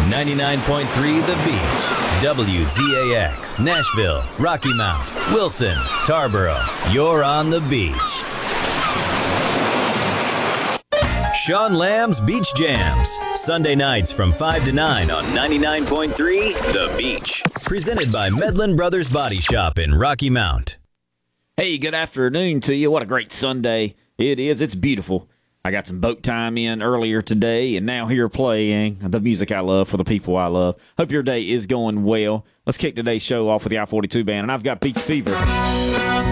99.3 The Beach, WZAX, Nashville, Rocky Mount, Wilson, Tarboro. You're on the beach. Sean Lamb's Beach Jams, Sunday nights from 5 to 9 on 99.3 The Beach. Presented by Medlin Brothers Body Shop in Rocky Mount. Hey, good afternoon to you. What a great Sunday it is. It's beautiful. I got some boat time in earlier today, and now here playing the music I love for the people I love. Hope your day is going well. Let's kick today's show off with the I-42 band, and I've got Beach Fever.